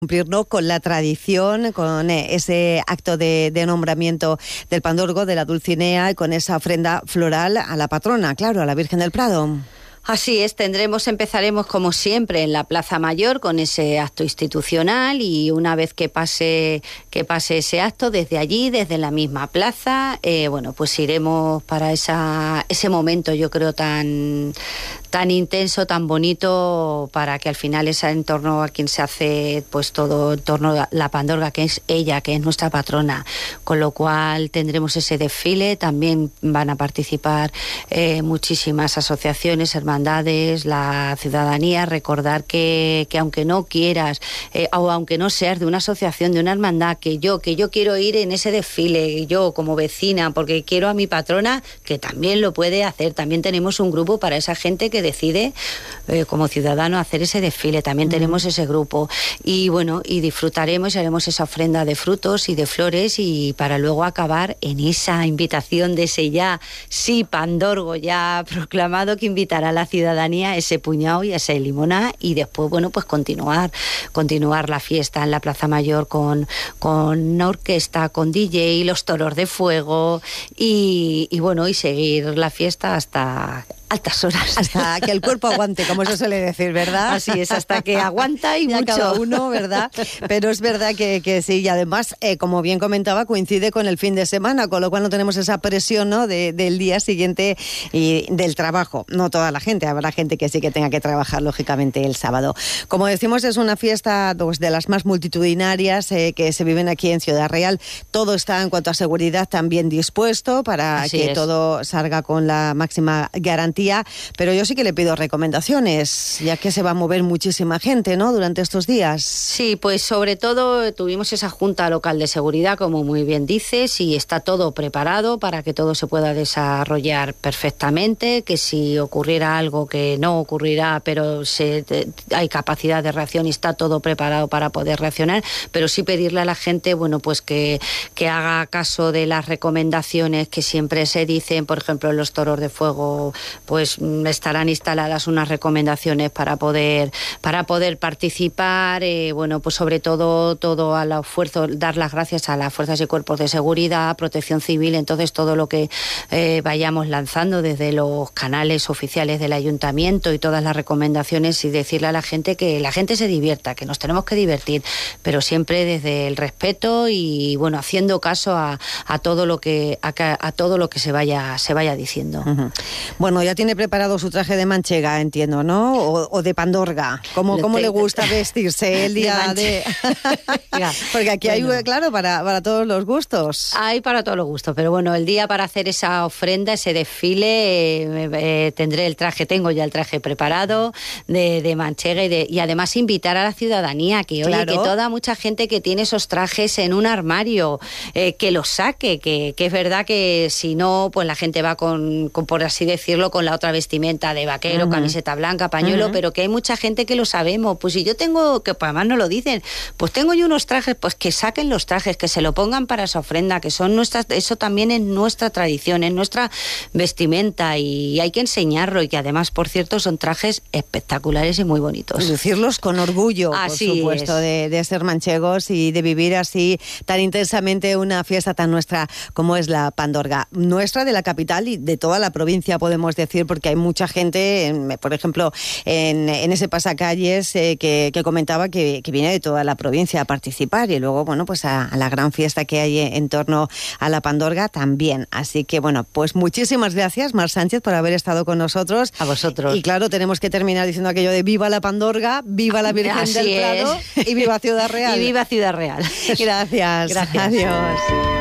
Cumplir, ¿no?, con la tradición, con ese acto de nombramiento del Pandorgo, de la Dulcinea, y con esa ofrenda floral a la patrona, claro, a la Virgen del Prado. Así es, empezaremos como siempre en la Plaza Mayor con ese acto institucional, y una vez que pase ese acto, desde allí, desde la misma plaza, pues iremos para ese momento, yo creo, tan intenso, tan bonito, para que al final es en torno a quien se hace pues todo en torno a la Pandorga, que es ella, que es nuestra patrona, con lo cual tendremos ese desfile. También van a participar muchísimas asociaciones, hermandades, la ciudadanía. Recordar que aunque no quieras o aunque no seas de una asociación, de una hermandad, que yo quiero ir en ese desfile, yo como vecina, porque quiero a mi patrona, que también lo puede hacer. También tenemos un grupo para esa gente que decide como ciudadano hacer ese desfile. También tenemos ese grupo, y bueno, y disfrutaremos y haremos esa ofrenda de frutos y de flores, y para luego acabar en esa invitación de ese sí Pandorgo ya proclamado, que invitará a la ciudadanía ese puñado y ese limoná, y después pues continuar la fiesta en la Plaza Mayor con una orquesta, con DJ, los toros de fuego, y seguir la fiesta hasta altas horas. Hasta que el cuerpo aguante, como se suele decir, ¿verdad? Así es, hasta que aguanta y mucho. Cada uno, ¿verdad? Pero es verdad que sí, y además, como bien comentaba, coincide con el fin de semana, con lo cual no tenemos esa presión, ¿no?, del día siguiente y del trabajo. No toda la gente, habrá gente que sí que tenga que trabajar, lógicamente, el sábado. Como decimos, es una fiesta de las más multitudinarias que se viven aquí en Ciudad Real. Todo está, en cuanto a seguridad, también dispuesto para que todo salga con la máxima garantía. Pero yo sí que le pido recomendaciones, ya que se va a mover muchísima gente, ¿no?, durante estos días. Sí, pues sobre todo tuvimos esa Junta Local de Seguridad, como muy bien dices, y está todo preparado para que todo se pueda desarrollar perfectamente, que si ocurriera algo, que no ocurrirá, pero hay capacidad de reacción y está todo preparado para poder reaccionar, pero sí pedirle a la gente, pues que haga caso de las recomendaciones que siempre se dicen. Por ejemplo, en los toros de fuego, pues estarán instaladas unas recomendaciones para poder participar, pues sobre todo a la fuerza, dar las gracias a las fuerzas y cuerpos de seguridad, Protección Civil. Entonces todo lo que vayamos lanzando desde los canales oficiales del ayuntamiento y todas las recomendaciones, y decirle a la gente que la gente se divierta, que nos tenemos que divertir, pero siempre desde el respeto y haciendo caso a todo lo que se vaya diciendo. Uh-huh. Bueno, ya tiene preparado su traje de manchega, entiendo, ¿no? O de Pandorga. ¿Cómo le gusta vestirse el día de...? Porque aquí hay, claro, para todos los gustos. Hay para todos los gustos, pero el día para hacer esa ofrenda, ese desfile, tengo ya el traje preparado de manchega, y además invitar a la ciudadanía que, claro, que mucha gente que tiene esos trajes en un armario, que los saque, que es verdad que si no, pues la gente va con por así decirlo, con la otra vestimenta de vaquero, camiseta blanca, pañuelo, pero que hay mucha gente que lo sabemos. Pues si yo tengo, que pues además no lo dicen, pues tengo yo unos trajes, pues que saquen los trajes, que se lo pongan para esa ofrenda, que son nuestras, eso también es nuestra tradición, es nuestra vestimenta, y hay que enseñarlo, y que además, por cierto, son trajes espectaculares y muy bonitos. Lucirlos con orgullo, así por supuesto, de ser manchegos y de vivir así tan intensamente una fiesta tan nuestra como es la Pandorga. Nuestra, de la capital y de toda la provincia, podemos decir, porque hay mucha gente, por ejemplo, en ese pasacalles que comentaba que viene de toda la provincia a participar, y luego, pues a la gran fiesta que hay en torno a la Pandorga también. Así que, pues muchísimas gracias, Mar Sánchez, por haber estado con nosotros. A vosotros. Y claro, tenemos que terminar diciendo aquello de viva la Pandorga, viva la Virgen así del Prado, y viva Ciudad Real. Y viva Ciudad Real. Gracias. Gracias. Adiós.